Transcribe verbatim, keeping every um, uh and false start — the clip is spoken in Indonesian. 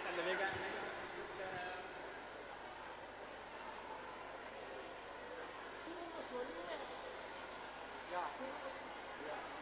Tapi kan Sino mo, sorry. Yeah, sino mo? Yeah.